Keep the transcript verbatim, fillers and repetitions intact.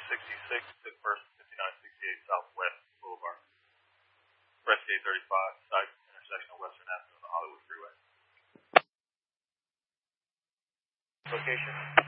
sixty-six to First fifty-nine sixty-eight Southwest Boulevard. Rescue eight thirty-five, site intersection of Western Avenue and the Hollywood Freeway. Location?